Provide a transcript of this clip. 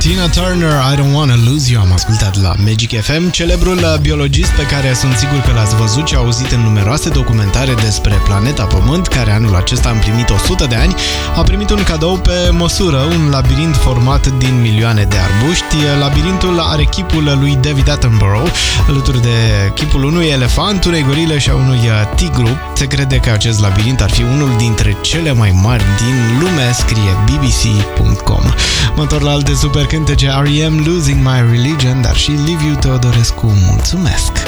Tina Turner, I Don't Wanna Lose You, am ascultat la Magic FM. Celebrul biologist pe care sunt sigur că l-ați văzut și auzit în numeroase documentare despre planeta Pământ, care anul acesta a împlinit 100 de ani, a primit un cadou pe măsură, un labirint format din milioane de arbuști. Labirintul are chipul lui David Attenborough, alături de chipul unui elefant, unei gorile și a unui tigru. Se crede că acest labirint ar fi unul dintre cele mai mari din lume, scrie BBC.com. Mă întorc la alte super cântece, R.E.M. Losing My Religion, dar și Liviu Teodorescu. Mulțumesc!